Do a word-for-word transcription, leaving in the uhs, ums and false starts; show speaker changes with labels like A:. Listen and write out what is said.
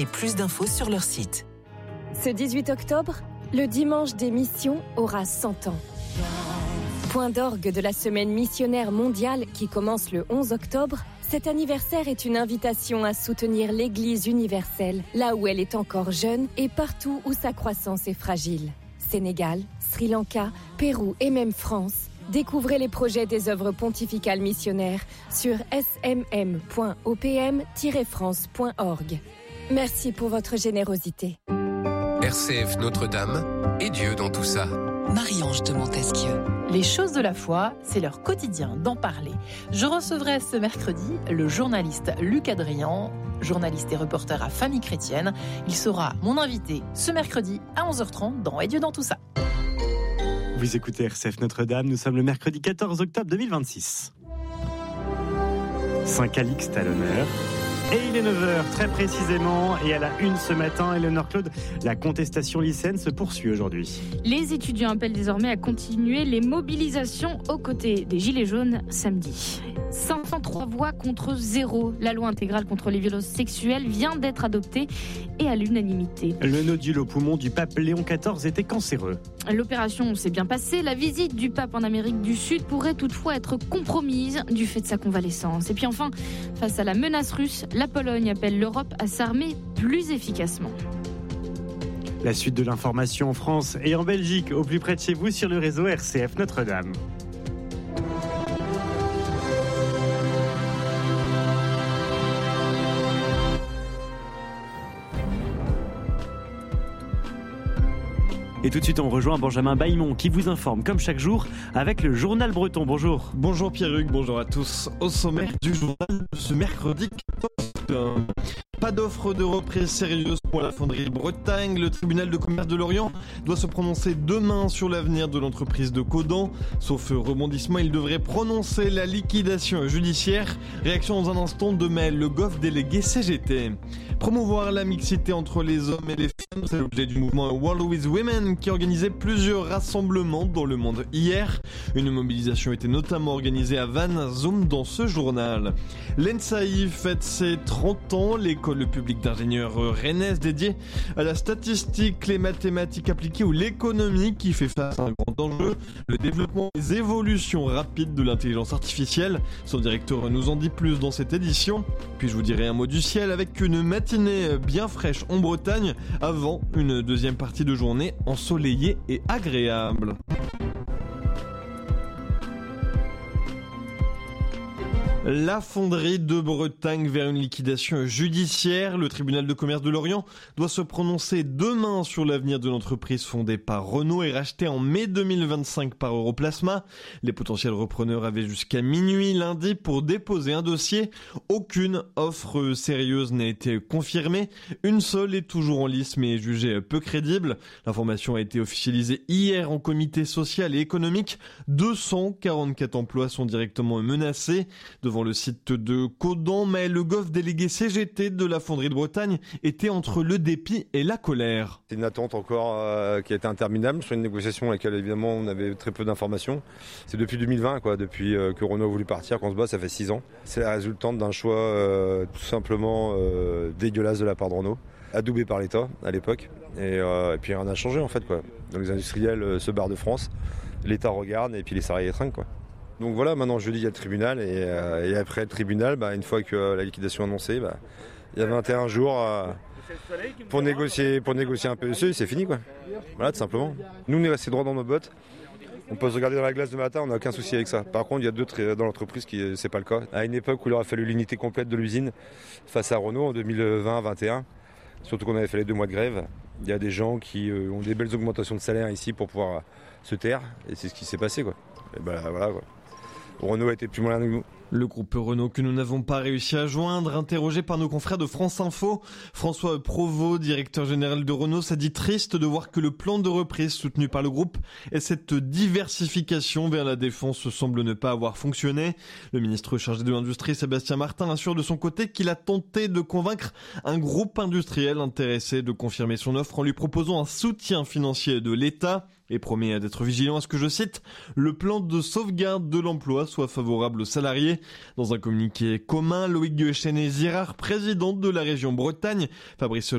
A: Et plus d'infos sur leur site.
B: Ce dix-huit octobre, le dimanche des missions aura cent ans. Point d'orgue de la semaine missionnaire mondiale qui commence le onze octobre, cet anniversaire est une invitation à soutenir l'Église universelle, là où elle est encore jeune et partout où sa croissance est fragile. Sénégal, Sri Lanka, Pérou et même France. Découvrez les projets des œuvres pontificales missionnaires sur s m m point o p m tiret france point org. Merci pour votre générosité.
C: R C F Notre-Dame et Dieu dans tout ça.
A: Marie-Ange de Montesquieu.
D: Les choses de la foi, c'est leur quotidien d'en parler. Je recevrai ce mercredi le journaliste Luc Adrian, journaliste et reporter à Famille Chrétienne. Il sera mon invité ce mercredi à onze heures trente dans Et Dieu dans tout ça.
E: Vous écoutez R C F Notre-Dame, nous sommes le mercredi quatorze octobre deux mille vingt-six. Saint Calixte à l'honneur. Et il est neuf heures, très précisément, et à la une ce matin, Éléonore Claude, la contestation lycéenne se poursuit aujourd'hui.
F: Les étudiants appellent désormais à continuer les mobilisations aux côtés des Gilets jaunes samedi. cinq cent trois voix contre zéro. La loi intégrale contre les violences sexuelles vient d'être adoptée et à l'unanimité.
E: Le nodule au poumon du pape Léon quatorze était cancéreux.
F: L'opération s'est bien passée. La visite du pape en Amérique du Sud pourrait toutefois être compromise du fait de sa convalescence. Et puis enfin, face à la menace russe, la Pologne appelle l'Europe à s'armer plus efficacement.
E: La suite de l'information en France et en Belgique, au plus près de chez vous sur le réseau R C F Notre-Dame. Et tout de suite, on rejoint Benjamin Baillemont qui vous informe, comme chaque jour, avec le Journal Breton. Bonjour.
G: Bonjour Pierruc, bonjour à tous. Au sommaire du journal ce mercredi quatorze octobre. Pas d'offre de reprise sérieuse pour la fonderie Bretagne. Le tribunal de commerce de Lorient doit se prononcer demain sur l'avenir de l'entreprise de Codan. Sauf rebondissement, il devrait prononcer la liquidation judiciaire. Réaction dans un instant de Maël Le Goff, délégué C G T. Promouvoir la mixité entre les hommes et les femmes, c'est l'objet du mouvement World with Women qui organisait plusieurs rassemblements dans le monde hier. Une mobilisation était notamment organisée à Vannes, Zoom dans ce journal. L'E N S A I fête ses trente ans. L'école publique d'ingénieurs rennaise dédiée à la statistique, les mathématiques appliquées ou l'économie qui fait face à un grand enjeu, le développement et les évolutions rapides de l'intelligence artificielle. Son directeur nous en dit plus dans cette édition. Puis je vous dirai un mot du ciel avec une matinée bien fraîche en Bretagne avant une deuxième partie de journée ensoleillée et agréable. La fonderie de Bretagne vers une liquidation judiciaire. Le tribunal de commerce de Lorient doit se prononcer demain sur l'avenir de l'entreprise fondée par Renault et rachetée en mai deux mille vingt-cinq par Europlasma. Les potentiels repreneurs avaient jusqu'à minuit lundi pour déposer un dossier. Aucune offre sérieuse n'a été confirmée. Une seule est toujours en lice mais est jugée peu crédible. L'information a été officialisée hier en comité social et économique. deux cent quarante-quatre emplois sont directement menacés. Devant le site de Codan, Maël Le Goff, délégué C G T de la fonderie de Bretagne, était entre le dépit et la colère.
H: C'est une attente encore euh, qui a été interminable sur une négociation à laquelle évidemment on avait très peu d'informations. C'est depuis deux mille vingt, quoi, depuis euh, que Renault a voulu partir, qu'on se bat, ça fait six ans. C'est la résultante d'un choix euh, tout simplement euh, dégueulasse de la part de Renault, adoubé par l'État à l'époque. Et, euh, et puis rien n'a changé en fait, quoi. Donc les industriels euh, se barrent de France, l'État regarde et puis les salariés trinquent, quoi. Donc voilà, maintenant jeudi il y a le tribunal et, euh, et après le tribunal, bah, une fois que euh, la liquidation est annoncée, bah, il y a vingt et un jours euh, pour, négocier, pour négocier un P E C et c'est fini, quoi. Voilà, tout simplement. Nous on est restés droit dans nos bottes. On peut se regarder dans la glace le matin, on n'a aucun souci avec ça. Par contre, il y a d'autres dans l'entreprise qui c'est pas le cas. À une époque où il aurait fallu l'unité complète de l'usine face à Renault en deux mille vingt vingt et un, surtout qu'on avait fait les deux mois de grève, il y a des gens qui euh, ont des belles augmentations de salaire ici pour pouvoir euh, se taire et c'est ce qui s'est passé, quoi. Et bah voilà, quoi. Renault a été plus malin que nous.
G: Le groupe Renault que nous n'avons pas réussi à joindre, interrogé par nos confrères de France Info, François Provost, directeur général de Renault, s'est dit triste de voir que le plan de reprise soutenu par le groupe et cette diversification vers la défense semble ne pas avoir fonctionné. Le ministre chargé de l'industrie, Sébastien Martin, assure de son côté qu'il a tenté de convaincre un groupe industriel intéressé de confirmer son offre en lui proposant un soutien financier de l'État. et promet d'être vigilant à ce que, je cite, le plan de sauvegarde de l'emploi soit favorable aux salariés. Dans un communiqué commun, Loïc Guechenet-Zirard, présidente de la région Bretagne, Fabrice